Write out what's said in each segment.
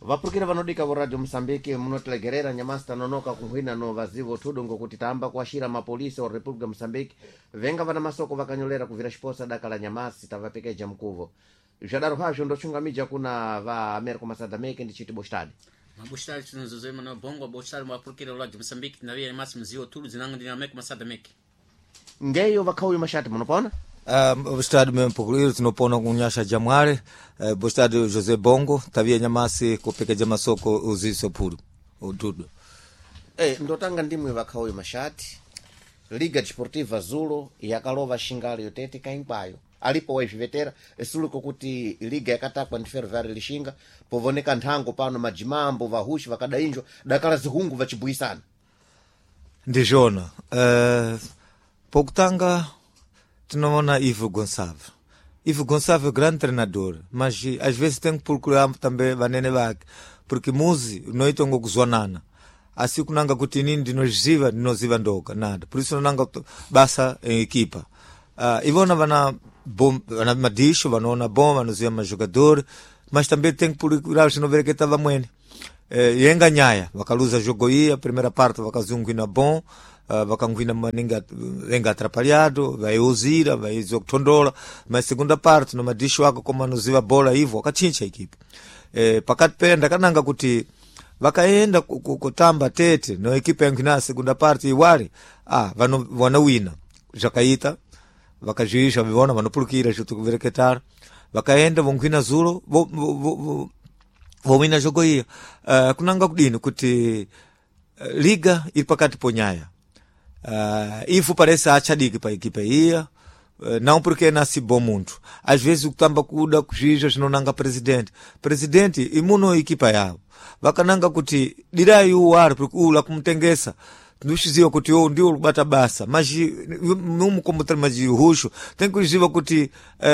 Vapurukira vanodika ku Radio Msambiki munotelegerera nyamasta nonoka kunhwina no vazivo tudo ngokuti tamba kuashira mapolisi wa Republika Msambiki venga vana masoko vakanyolera kuvira xiposa daka la nyamasi tavapekeja mkuvo. Jadaro hajo ndochunga mija kuna va America Masadameke ndi chiti bostadi. Mabostadi tunazozema na bongo bostadi vapurukira Radio Msambiki na vya nyamasi mzivo tudo zinanga ndi America Masadameke. Ngeyo vakhawi mashati munopona? Bostadi mempukuliro tinopona kunyasha jamware bostadi Jose Bongo tavia nyamasi kupekeja masoko uziso puru utudo. Ndotanga ndimwe vakhawi mashati. Liga Desportiva Zulo yakalova shingali yotete kaimpayo. Alipo waizvivetera esuliko kuti liga yakatakwa ndi Ferroviário Lixinga povoneka nthango pano majimambo vahushi vakadainjwa dakala zihungu vachibuyisana. Ndijona pokutanga tinaona Ivo Gonçalves é grande treinador, mas às vezes tem que procurar também vanene vake, porque muzi noitongo kuzwanana. Assim kunanga kuti nini dinoziva ndoka nada. Por isso nanga basa em equipa. Ivona vana bom, vana madisho, vanaona bom, vanozia mais jogador, mas também tem que procurar se não ver que estava mwene. Yenga nyaya, vakaluza jogo ia, primeira parte vakazungwina bom, vakangwina maninga venga atrapalhado, vai uzira, vai zokutondola, mas segunda parte no madisho wako como anoziva bola hivyo wakachincha equipe. Pakati penda kananga kuti vakaenda kutamba tete no equipe yankina segunda parte iwari vanawina zvakaita vakazviisha vivona vanopulukira chutu kuvereketara vakaenda vonkwina Zulo vowina jogo iya kunanga kudini kuti liga iri pakati ponyaya ifu parece achadiki pa equipe iya não porque nasce bom mundo às vezes kutamba kuda kuzvizvo zvinonanga presidente imuno equipa yavo vakananga kuti dirai uwari ula kumutengesa ndushiziva kuti ndio ubata basa maji numukombotra maji husho tem que kuziva kuti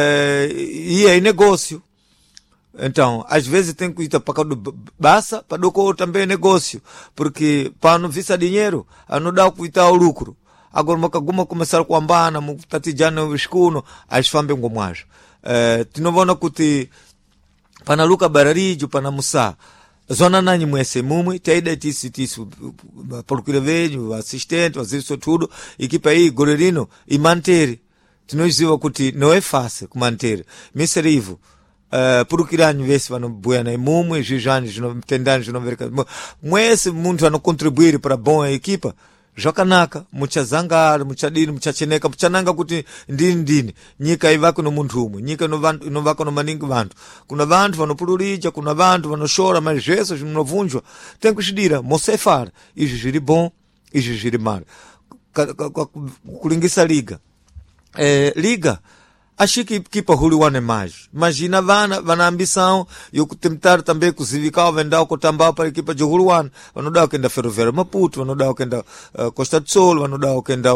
ia é negócio. Então às vezes tem que ir para basa padoko também negócio porque pano visa dinheiro anoda kuita o lucro agora makaguma começar kuambana mutatijana viskuno asfambe ngomwajo tinovona kuti pana Luca Bararijo pana Musa zona nanyi mwese mumwe taida tisu procura venho assistente fazer tudo equipa aí goleirino e manter tinoziva kuti não é fácil manter miserivo procurando ver se vão buena e mumwe jijani não tendando não ver mwese muntu ano contribuir para bom a equipa zvakanaka muchazangara muchadini muchacheneka muchananga kuti ndini nyika ivako no muntu umwe nyika inovako no maningi vantu kuna vantu vanopululija kuna vantu vanoshora mas zveso zvinovunjwa tem kuchidira mosefara izvi zviri bom izvi zviri mal kulingisa liga acho que equipa huliwane mais imagina vana ambição eu tentar também kuzivikao vendao kutambao para equipa de huliwane vanodao kenda Ferroviário Maputo vanodao kenda Costa do Sol vanodao kenda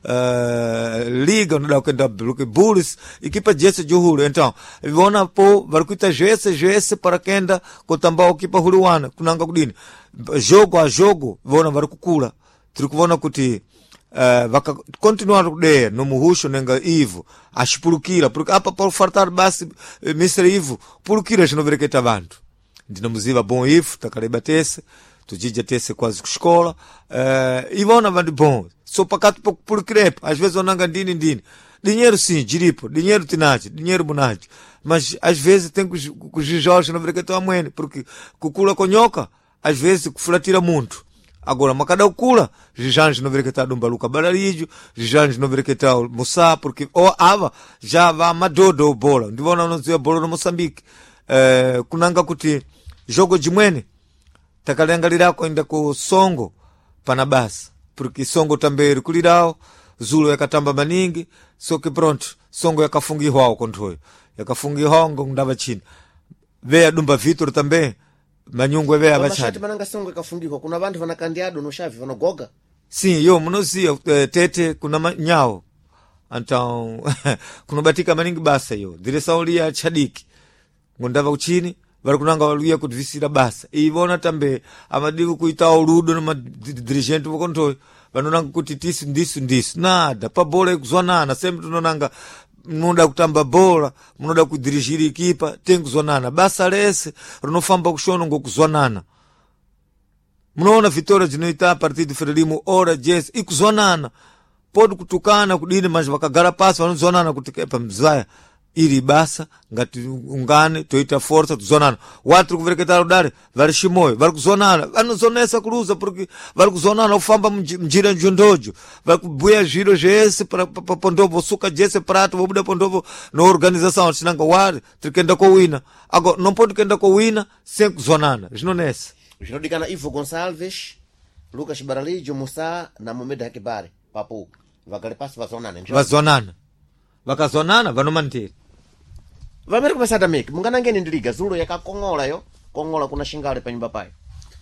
liga vanodao kenda Bulls equipa jesse de hulu então vona po varikuita jesse para kenda kutambao equipa huliwane kunanga kudini jogo a jogo vona varikukula tiri kuvona kuti vaka continuar kudeya no muhusho nenga Ivo ashipulukira porque apa para fartar basi Mr. Ivo pulukira zvinovereketa vantu ndinomuziva bom Ivo takareba tese tujija tese quase escola ivona vandu bom so pakati pulukirepo às vezes onanga ndini dinheiro sim diripo dinheiro tinacho dinheiro bunacho mas às vezes tem kujijoja zvinovereketa amwene porque kukula konyoka às vezes kufulatira muntu agora makada ukula jijani zvinovereketa Dumba Luca Bararijo jijani zvinovereketa Musa porque ava já va madodo bola ndivona unoziva bola no Moçambique kunanga kuti jogo jimwene takalengalirako inda ku Songo pana basa porque Songo também kulirao Zulo yakatamba maningi so que pronto Songo yakafungihwao konthoyo yakafungihwao ngondava chini veya Dumba Vitor também manyungwe veya bachati mananga Songo yakafungihwa kuna vantu vanakandiado no Xavi vanogoga sim yo munozia tete kuna nyao então kunobatika maningi basa yo direção lia chadiki ngondava uchini vari kunanga valuya kutivisira basa ivona tambe amadiku kuita uludo na dirigente vokontoyo vanonanga kuti tisu ndisu nada pa bola ikuzwanana sempre tunonanga munoda kutamba bola, munoda kudirigir ekipa, tem kuzwanana. Basa lese rinofamba kushono ngokuzwanana. Munaona vitória zinoita a partir do Frelimo ora jesi ikuzwanana. Pode kutukana kudini mas vakagara pasi vanozwanana kuti epa mzaya iri basa ngati ungane toita força tuzonana. Watu kuvereketara udare vari shimoyo vari kuzonana, vanozonesa kuluza porque vari kuzonana kufamba mjira njondojo, vari kubuya zviro zvese pa pondovo suka jese prato vobuda pondovo no organização chinanga wari tikenda ko wina ago não pode kenda ko wina sem kuzonana zvinonesa. Zvinodikana Ivo Gonçalves, Lucas Baralijo, Musa na Mohamed Hakibare papo vakale pasi vazonana vakazonana vanomantira vamere kupasada meki munganangeni ndi liga Zulu yakakongola yo kongola kuna Xingale pa nyumba payo.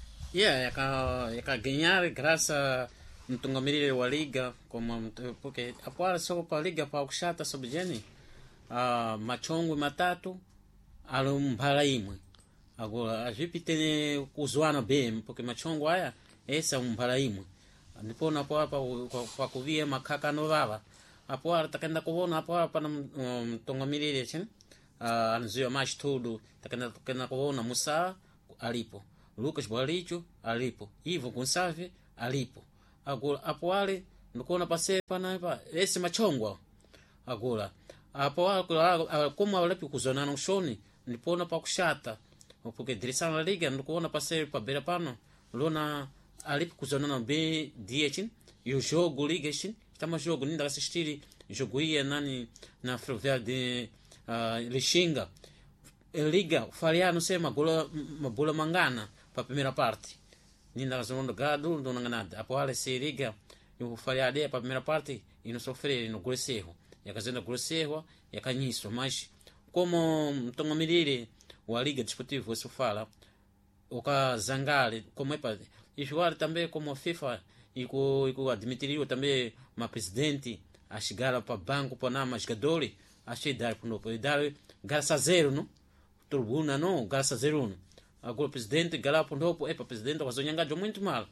Yakaganhar graça mtungamirire wa liga como porque apora só para liga para kushata sobjeni machongwe matatu alumbhala imwe agora ajipi tene kuzwana bem porque machongo haya esa umbhala imwe ndipo napo hapa kwa kuvia makaka no baba apo atakenda kuona apo hapa mtungamirire chini anzio mais tudo takenda kuona Musa alipo, Lucas Baralijo alipo, Ivo Gonçalves alipo. Agora apo wale ndikuona pasepa na ese machongwa agora apo wale como walepi kuzonana ushoni ndipona pa kushata porque direção da liga ndikuona pasepa beira pano lona alipo kuzonana be diechin e o jogo liga chin estama jogo ninda assistir jogo ia nani na Ferroviária de Lixinga liga faria não sei mabola mangana para primeira parte ninda zondo gado ndo nganada apo wale se liga eu faria de para primeira parte e não sofrer no Grosseiro yakazenda Grosseiro yakanyiso mas como mtongomirire wa liga desportivo isso fala ukazangale como é para e jogar também como a FIFA e com admitiria também uma presidente a chegar para banco para na jogadores achei dar para não dar graças a zero não tribuna não graças a zero não agora o presidente galá para não é para presidente wazonyangajo muito mal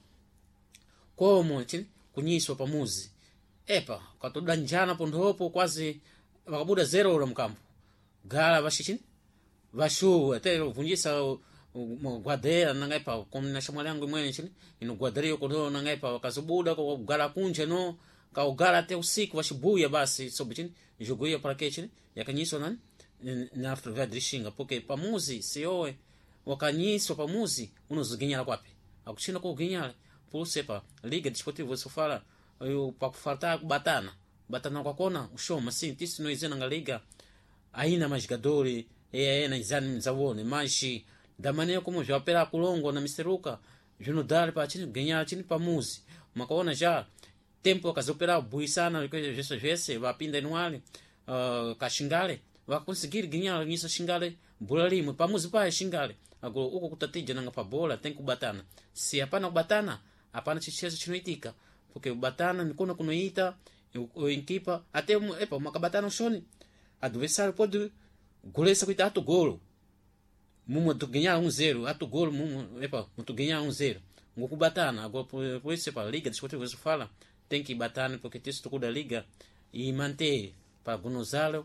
como kunyiso pa muzi epa katodanjana pondopo quase vakabuda zero ora mkampo gala vashichini vashu até vunjisa guadeira nangaipa como na chamala yangu mwenye chini ino guadeira kono nangaipa wakazubuda kwa gala kunje no ka gala até usiku vashibuya basi sobichini joguia para que chini yakanyiso nani na Ferroviária de Lixinga porque pa muzi sioe wakanyiso pa muzi unoziginyala kwapi akuchina ko ginyala por sepa liga desportiva isso fala eu para faltar batana kwa kona ushoma sim tisi no izena liga aina mais jogadores na exame zawone mas da maneira como já opera kulongo na miseruka juno dar para chini ganhar chini pa muzi makaona já tempo akazopera buisana que vezes vai pinda no ali ka Xingale vai conseguir ganhar nisso Xingale bolalimo pa muzi pa Xingale agora uko kutatija nanga pa bola tem que batana se hapana batana hapana chichezo chinoitika porque batana nikona kunoita equipa até epa makabatana shoni adversário pode golesa kuita atu golo mumo tu ganhar 1-0 atu golo mumo epa tu ganhar 1-0 ngokubatana agora por isso para liga desportiva isso fala tem que batana porque isso tudo da liga e manter para Gonzalo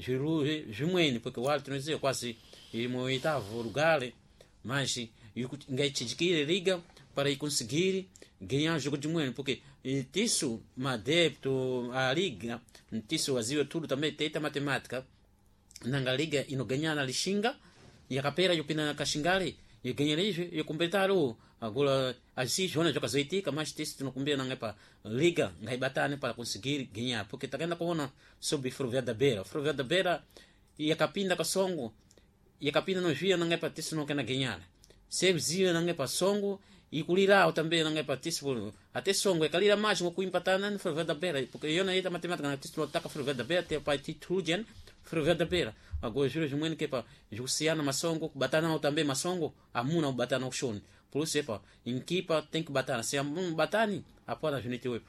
Jumweni porque o alto não dizer quase em oitavo lugar mas ngai chijikire liga para conseguir ganhar jogo de moeda porque isso adepto a liga isso wazio tudo também teta matemática nanga liga ino ganhar na Lixinga e a capera eu pina na Xingale e ganhar isso e completar o agora assim jona joga zoitika mas isso não combina nanga para liga ngai batane para conseguir ganhar porque tá ainda com sobre Ferroviária da Beira e a capinda com songo e a capina não via nanga para isso não quer ganhar servizio nanga para songo e kulirao também não é participar até songo é kalira mais uma coimpatana no Ferroviária da Beira porque eu não é matemática na título ataca Ferroviária da Beira até para titugen Ferroviária da Beira agora juro de muito que para justiana masongo batana também masongo amuna batana option por isso é para equipa tem que batana se batani após a junite web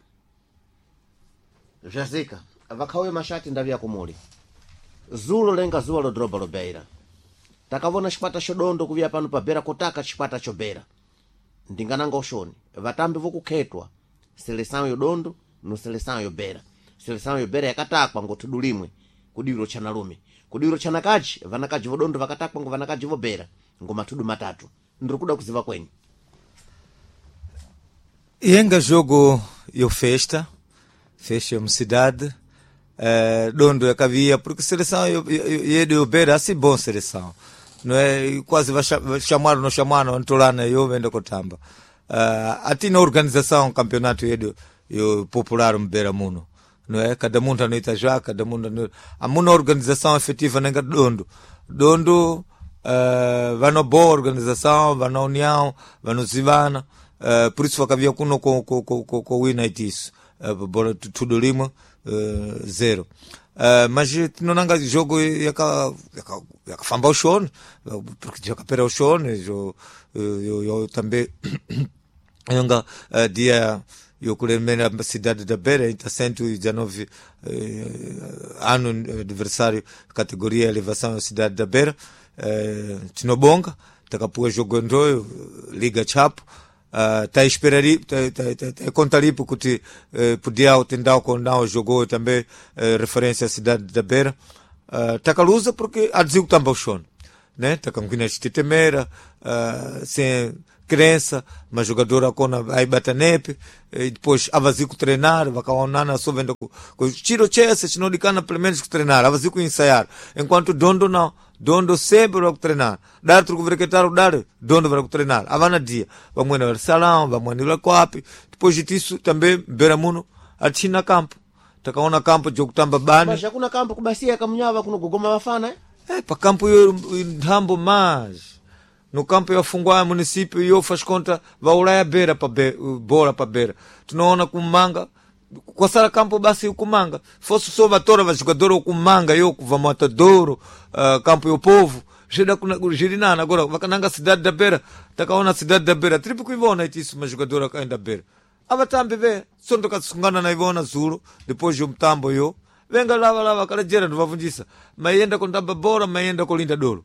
Jazika vakhawe mashati ndavya kumuli Zulu lenga zuwa lo droba lo beira takavona chipata chodondo kuvia pano pa Beira kotaka chipata chobera ndingananga ushoni vatambi vokukhetwa seleção yodondo no seleção yobera seleção yobera yakatakwa ngotudulimwe kudiwiro chana lume kudiwiro chana kaji vanakaji vodondo vakatakwa ngo vanakaji vobera ngo matudu matatu ndiri kuda kuziva kweni yenga jogo yo festa ya mocidade dondo yakavia porque seleção yedo yobera assim bom seleção não é quase vai chamar no chamar antolana yo vendo kotamba ati na organização campeonato yedo yo popular mbera muno não é cada mundo anoita já cada mundo amuna organização efetiva nenga dondo vano boa organização vano união vano zivana por isso vakavia kuno com wina isso bola tudo lima 0 mas tinonanga jogo yakafamba ushoni porque jakapera ushoni eu também yonga dia eu kulemena cidade da Beira está 119 ano aniversário categoria elevação cidade da Beira tinobonga takapua jogo ndoyo liga chapo tá esperari tá contaripo kuti podia tentar com jogou também referência à cidade da Beira takaluza porque adziu tamba o chão né takamkina chitemera sem crença mas jogadora kona aí batanepe e depois avazico treinar vakaonana só vendo com tiro chesse chinodicana pelo menos treinar avazico ensaiar enquanto dondo sempre vai treinar dar truco verquetar dar dondo vai treinar avana dia vamos no salão vamos no coap depois disso também beramuno atina campo takaona campo jogo tamba bani mas hakuna campo kubasia kamunyava kuno gogoma bafana pa campo yo ndambo mais no campo ya fungwa município yo faz conta vai ulaya beira para bola para beira tunaona kumanga kwa sala campo basi kumanga fosse só vatora va jogador kumanga yo kuva matadoro campo yo povo jeda kuna girinana agora vakananga cidade da Beira takaona cidade da Beira tripo kuivona isso mas jogador ainda Beira avatambe ve sondo kasungana na ivona zuro depois de mtambo yo venga lava kala jera ndo vavundisa mayenda kontamba bora mayenda kolinda doro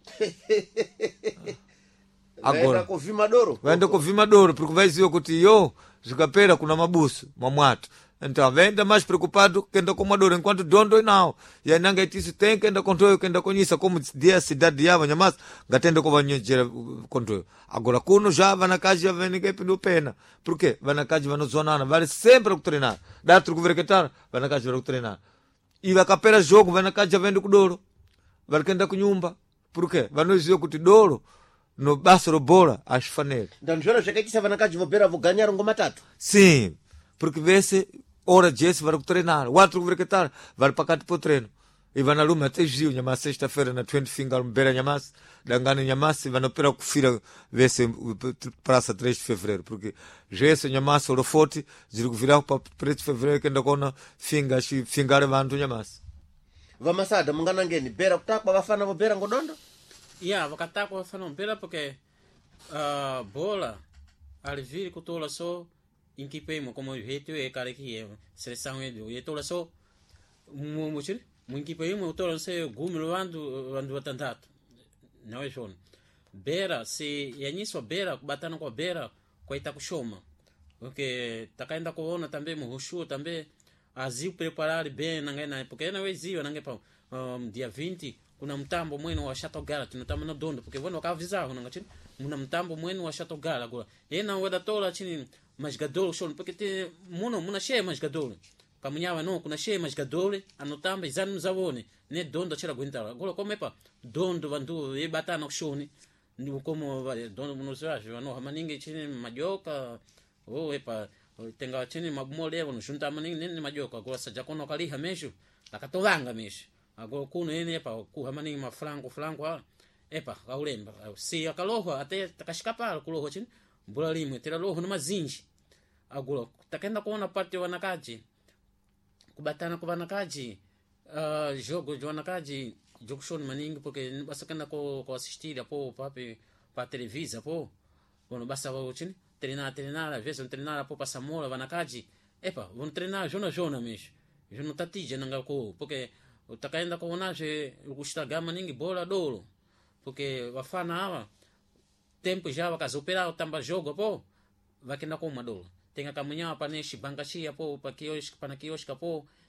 agora vaenda kuvima doro porque vai ziwa kuti yo zikapera kuna mabusu mamwato então venda mais preocupado kenda com maduro enquanto dondo não e aí nanga itisu tem kenda controle kenda conhisa como dia cidade yava nyamas gatenda ko vanyeje controle agora kuno já vanakaji já vem ninguém pediu pena por quê vanakaji vanozonana vale sempre ku treinar dá truco verketar vanakaji vai treinar e vakapera jogo vanakaji já vende ku doro vale kenda ku nyumba por quê vanozio kuti doro no basta bola as fanelas então jora chakitisa vanakaji vobera vou ganhar ngoma tatu sim porque vê-se hora de esse vai treinar o outro vai estar vai para cá para treino e vai na luma até gio nhama sexta-feira na 20 finger beira nhamas dangane nhamas vai no pera kufira vê-se praça 3 de fevereiro porque já esse nhamas o forte digo virar para 3 de fevereiro que ainda kona fingar vantu nhamas vamasada munganangeni bera kutakwa bafana bo bera ngodondo vakatakwa bafana bera porque bola aliviri kutola só inkipeimo como jeito é cara que é seleção é do tola só muito inkipeimo tola se gumelo ando tantato não é jono bera se yanyiso bera kubatana kwa bera kwa itakushoma porque takaenda kuona também muhushu também aziu preparar bem nangena porque na wezio nangepa dia 20 kuna mtambo mwenu wa Shatogala tunatama na dondo porque vona wakavizaho nangachini muna mtambo mwenu wa Shatogala agora yena weda tola chini masgadolo shon porque te muna sheia masgadolo kamunyawa no kuna sheia masgadolo anotamba izanu zavone ne dondo chira gwintala agora komepa dondo vandu ebatana kushoni ni como dondo munoswaje vano hamaningi chini majoka epa tenga chini mabumole vano junta maningi nene majoka agora sajakono kaliha mesho takatolanga mesho agora kuno ene epa kuhamaningi mafranco epa kaulemba si akaloho até takashikapala kuloho chini bula limwe tera loho na mazinji agora takenda kuona parte wanakaji kubatana kwa wanakaji jogo de wanakaji jogo shon maningi porque basta kenda ko assistir apo pape pa televisa po quando basta o chini treinar às vezes treinar apo passa mola wanakaji epa vão treinar jona mesmo jono tatija nanga ko porque utakaenda kuona je kustagama ningi bola dolo porque wafana hawa tempo já vakazopera tamba jogo po vakenda com madolo tenga kamunha paneshi bangashi po pa kiosk pana kiosk po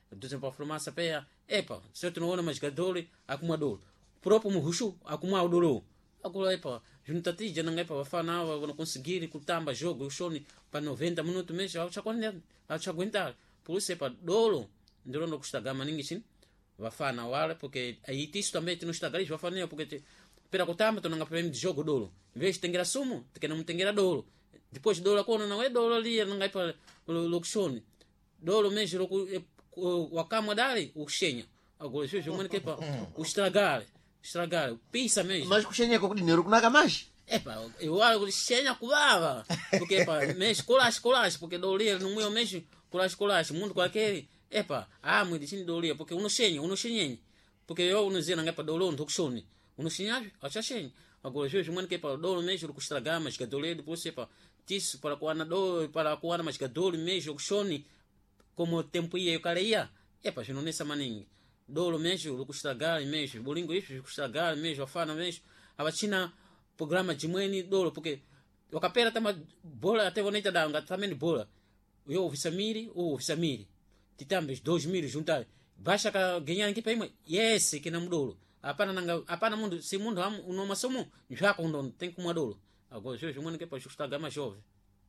duzem pa farmácia peia epa se tunaona majogadori akumwa dolo próprio muhushu akumwa udolo agora epa junta tija nanga epa vafana vão conseguir kutamba jogo ushoni pa 90 minutos mesmo achaguentar por isso epa dolo ndiro ndo kustagama ningi chini vafana wale porque aí tisto também não está garis vafana porque pera kutamba tunanga prêmio de jogo dolo em vez de tengera sumo tekena mtengera dolo depois dolo akona não é dolo ali nanga epa luxoni dolo mesmo wakamwa dali ushenya agora sio mwana kepa ustragale pisa mesmo mas kushenya kwa dinheiro kunaka mais epa eu acho que shenya kuvava porque epa mesmo colache porque dolia no meu mesmo colache mundo com aquele epa muito chini dolia porque uno shenyenye porque eu uno zena ngapa dolo ndo kushoni uno shenyaje acha shenye agora sio mwana kepa dolo mesmo kustragar mas que dolia depois epa tisso para kuana mas que dolo mesmo kushoni como tempo ia eu careia epa não nessa maningi dolo mesmo kustragar mesmo bolingo isso kustragar mesmo afana mesmo abachina programa de mweni dolo porque wakapera tama bola até bonita danga também bola eu ofisamiri titambes 2000 juntar baixa ka ganhar aqui para yes que não dolo apana mundo se mundo no masomo já quando tem como dolo agora eu mweni que para kustragar mais jovem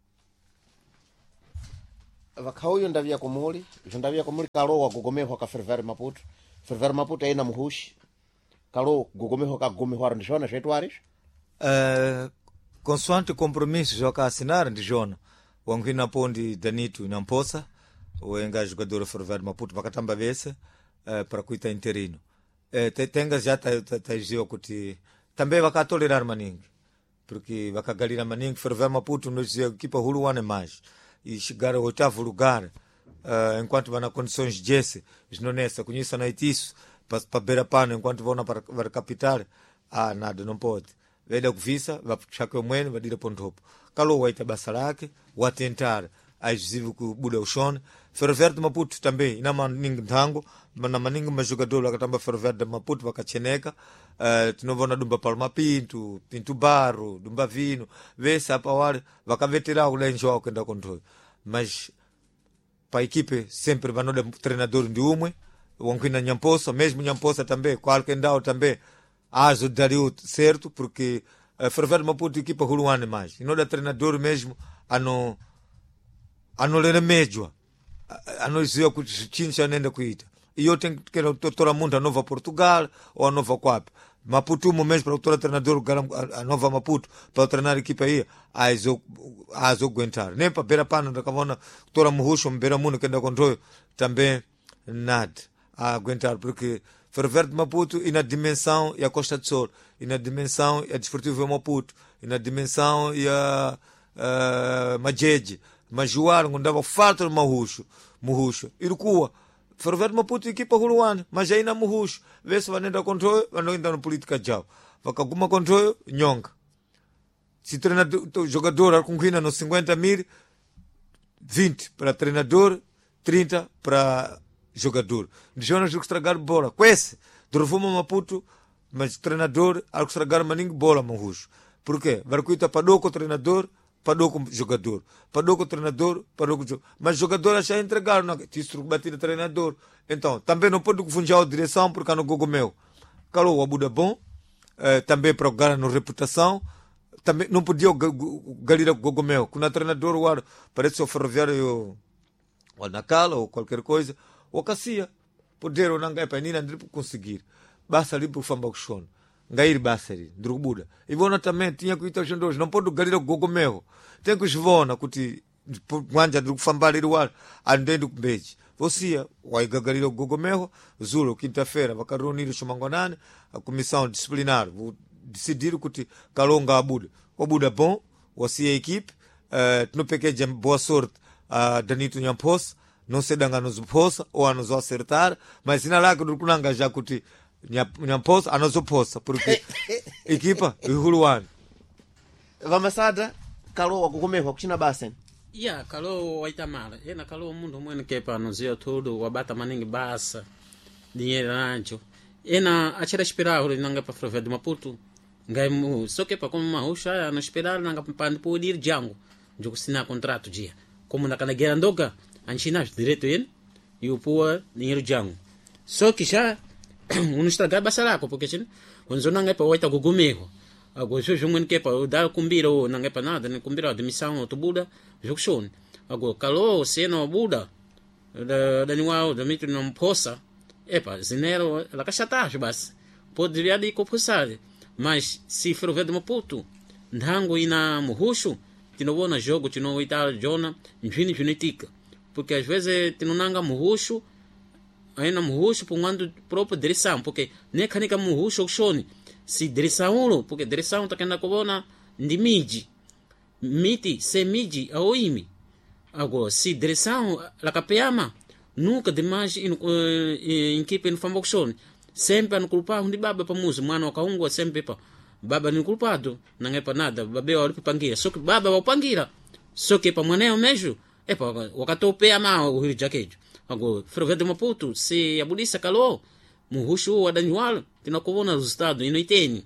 vakhauyo ndavia kumuli kalowa kugomehwa ka Ferroviário Maputo Ferroviário Maputo aina muhushi kalowa kugomehwa kagomehwa ndishona zvaitwaris consoante compromisso joka assinar ndijona wanguina pondi Danito Nyamposa wenga jogador Ferroviário Maputo vakatamba vese para kuita interino tenga já taizio kuti também vakatolerar maningi porque vakagalira maningi Ferroviário Maputo nozia equipa hulu wane mais e chegar ao 8º lugar enquanto vai na condições de esse nessa conheça na Itiço para beira pano enquanto vão para capital nada não pode veda kuvisa vai puxar que o mwene vai dire pontopo calo waita basa lake watentar aizivu ku buda ushone Ferroviário de Maputo também ina maningi ntango na maningi majogador akatamba Ferroviário de Maputo vakacheneka tinovona dumba Palma Pinto Barro dumba Vino vese apa wale vakaveterao lenjo wao kenda controle mas para a equipe sempre vanoda treinador de umwe wanguina Nyamposa mesmo Nyamposa também qualquer ndao também azo dario certo porque Ferroviário de Maputo equipa huluane mais inoda treinador mesmo ano lere mejwa anoziwa kuti chincha nenda kuita iyo tenkera totora mundo a Nova Portugal ou a Nova Quap Maputo mesmo para o treinador a Nova Maputo para treinar a equipa aí azo aguentar nem para beira pano da cavona toda muhusho beira mundo que anda controle também nada a aguentar porque Ferroviário de Maputo e na dimensão e a Costa do Sol e na dimensão e a Desportivo Maputo e na dimensão e a Majeje majuar ngondava falta de muhusho ilikuwa Ferroviário de Maputo equipa huluane mas aí na muhusho vese vanenda controle vanoenda na política jao vakaguma controle nyonga se treinador jogador arkunguina no 50.000 20 para treinador 30 para jogador ndijona estragar bola kwese dorofuma Maputo mas treinador estragar maningi bola muhusho por quê varkuita padoko treinador padoko jogador padoko treinador padoko jogador mas jogador acha entregar na tistru bater treinador então também não pode funjar a direção porque no gogomeu calo o abuda bom também para ganhar na reputação também não podia galera gogomeu com treinador o parece o Ferroviário ou Nacala ou qualquer coisa o Cassia poder ou não ganhar para ninguém conseguir basta ali para o famba kushona ngairi basari ndrubuda ivona também tinha kuita xondojo não pode galera gogomeu tem que zvona kuti mwanja ndikufamba liri wala andende kumbeji vosia waigagalira gogomeu zulo quinta-feira vakaronira xomangwanane a comissão disciplinar decidir kuti kalonga abuda bom wasia equipe tinopekeja boa sorte a Danito Nyamposa não se danga nos posa ou a nos acertar mas ina lake ndikunanga já kuti Nyamposa anozoposa porque equipa ihuluane vamasada kalowa kugomehwa kuchina basa kalo waitamala yena kalo mundo mwene kepa anozia tudo wabata maningi basa dinheiro nancho ena achira esperar nanga para Ferroviário de Maputo ngai mu só que para como mahusha ana esperar nanga para poder ir jango jogo assinar contrato dia como na canagera ndoga anchina direito yen e upua dinheiro jangu. Só que já não estragar basa lako porque chini unzo nanga pa waita gugumeho. Agora jo jungo que pa dar kumbira ou nanga pa nada, nem kumbira de missão to buda, jokshon. Agora calor seno buda. Da niwao da mitu não possa. Epa, zinero la cachata bas. Poderia de compulsar. Mas se Ferroviário de Maputo, ndango ina muhushu, tinobona jogo tino ita jona, njini junitika. Porque às vezes tinonanga muhushu, ainda muhushu pungando próprio direção, porque nem canica muhushu shoni. Se direção porque direção tá kenda kobona ndi miti se miji ao imi. Agora se direção la capeama nunca demais em equipe no famboxone. Sempre no culpado ndi baba pa muzi mwana wakaungwa sempre pa baba ni culpado nange pa nada babe walipi pangira só que baba wapangira só que pa mwaneo mesmo epa wakatopea ma uhiri jakejo agora Ferroviário de Maputo se abulisa calor muhushu wa daniwal tinakuvona resultado inoiteni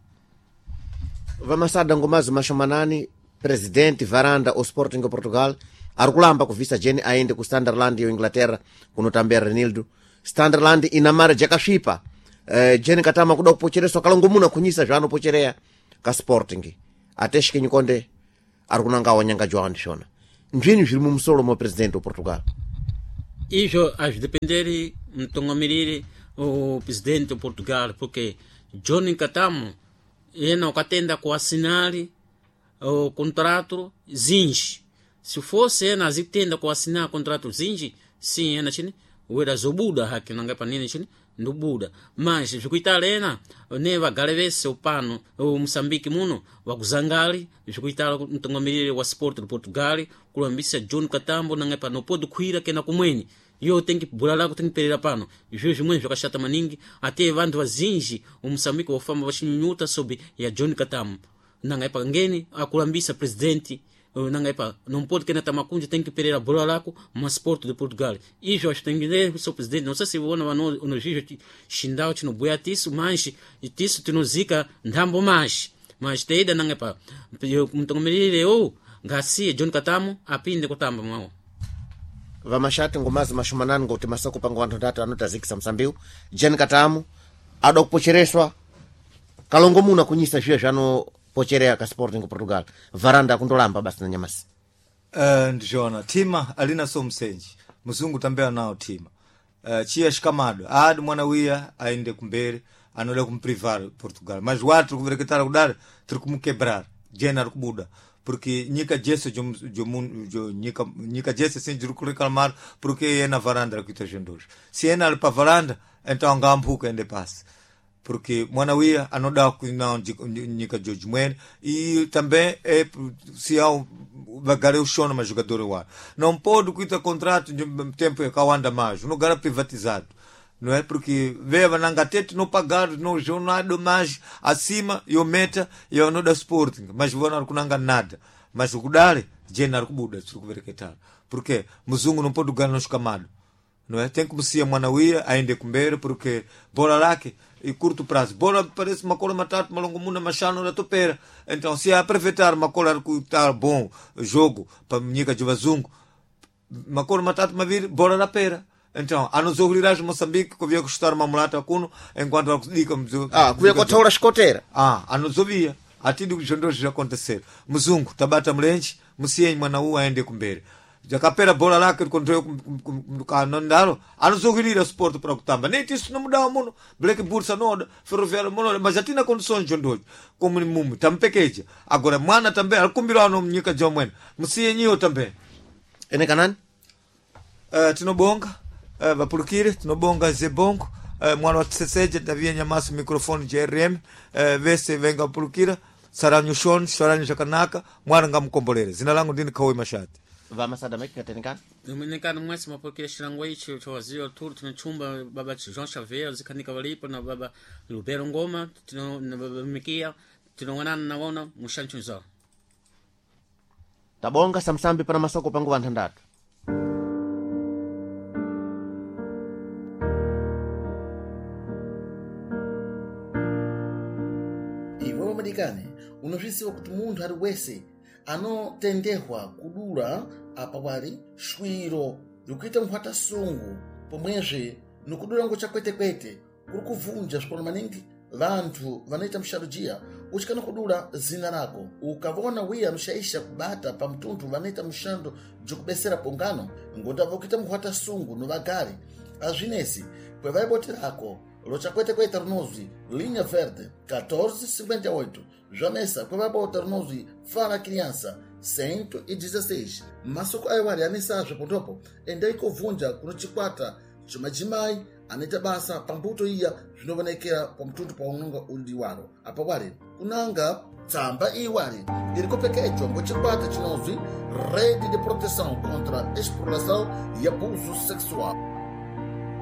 vamasada ngomazi mashomanani presidente varanda o Sporting Portugal arikulamba kuvisa jeni aende ku Standardland yo Inglaterra kunotambia Renildo Standardland ina mara jakashipa jeni katama kuda kupochereswa kalongomuna kunyisa zvano pocherea ka Sporting ateshike nyikonde arikunanga wanyanga João Shona njini zviri mu musolo mo presidente o Portugal ijo acho dependere mtongomiriri o presidente do Portugal porque Johnny Katamo ena ukatenda kuasinali o contrato zinji se fosse ena azitenda kuasinar contrato zinji sim ena chini uera zobuda haki nanga panini chini ndubuda mas vikuitala ena neva galevese upano o Moçambique muno wakuzangali vikuitala mtongomiriri wa sport do Portugal kulambisa John Katambo nanga pano pode kuira kena kumweni yo tem que bulala ko tem que perera pano juju mwenje vakashata maningi até vandu vazinji o Moçambique wafamba vashinyuta sobe ya John Katambo nanga pa ngeni akulambisa presidente nanga pa não pode que na tamakunja tem que perera bulala ko mas sport do Portugal ijo acho tem que o presidente não sei se vona vano no jijo shindao tino boyatisu manshi itisu tinozika ndambo mas teida nanga pa mtongomirire o ngasi John Katamo apinde kutamba mao vamashati ngomazi mashomanani ngoti masoko pango anthu ndatu anotazikisa msambiu John Katamo ada kupochereswa kalongomuna kunyisa zviya zvano pocherea ka Sporting Portugal varanda kundolamba basi na nyamasi ndiona tima alina so msenji muzungu tambea nao tima chia shikamado adi mwana wiya aende kumbere anole kumprivar Portugal mas watu kuvereketara kudare tiri kumukebrar jena ari kubuda porque nyika jese nyika jese sem juru reclamar porque é na varanda que tá juntos se é na pa varanda então ngambuka ende passe porque mwana wia anoda kuina nyika George Mwen e também é se há bagare o chão mas jogador lá não pode cuita contrato de tempo é kawanda mais no lugar privatizado não é porque veio nanga tete não pagar no jornal mais acima e o meta e o no da Sporting mas vona kunanga nada mas o kudale jena kubuda tukuvereketana porque muzungu não pode ganhar no escamado não é tem como se mwana wia aende kumbere porque bola lake e curto prazo bola parece uma cola matata malongo muna machano da topera então se aproveitar uma cola que tá bom jogo para minha de vazungu uma cola matata uma vir bola da pera então a nos ouvrirás Moçambique que havia custar uma mulata cuno enquanto diga kuya kotaura skotera a nos ouvia atindo que jondo já acontecer muzungu tabata mlenji musienyi mwana u aende kumbere jakapera bola lake control kanondaro anozogirira sport para kutamba neti isso não mudava muno black bursa noda ferroviário muno mas já tinha condições jondo como mumu tampekeja agora mwana também alikumbira no mnyika jomwen musienyi também ene kanani tinobonga vapulukire tinobonga zebongo mwana wa tseseje davia nyamasu microfone JRM vese venga pulukira saranyo shon saranyo shakanaka mwana ngamkombolere zina langu ndini Kawe Mashati vamasada meke tenikana Dominicano mwesi mapokele shilango ichi chawazio turu tunachumba baba Jean Xavier zikanika walipo na baba Lubero Ngoma na baba Mikia tunawanana na wana mushanchu nzao tabonga samsambi para masoko pangu vantandatu ivo Marekani unozvisiwa kuti munthu ari wese anotendehwa kudula apa pali shwiro yokuita mphwata sungu pomwezve nokudula ngo chakwetekwete kuri kuvunja zvikolo maningi vanthu vanoita msharujiya uchikana kudula zina rako ukavona wiya anoshaisha kubata pa mtunthu vanoita mshando jokubesera pongano ngondava kuita mphwata sungu novagari azvinesi kwevaiboterako lochakwete rinozwi linha verde 1458 zvanesa kwevaibota rinozwi fala criança 116 masoko ayo wari anesazve pondopo endai kovhunja kuno chikwata chomadzimai anoita basa pambuto iya zvinovanekera pamtunthu paunonga uri waro apa wari kunanga tsamba iyi wari iri kupekedzwa ngochikwata chinozwi rede de proteção contra exploração e abuso sexual.